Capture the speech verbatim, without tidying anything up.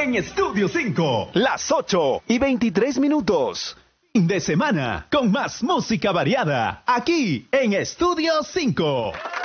en Estudio cinco. Las ocho y veintitrés minutos. Fin de semana con más música variada aquí en Estudio cinco.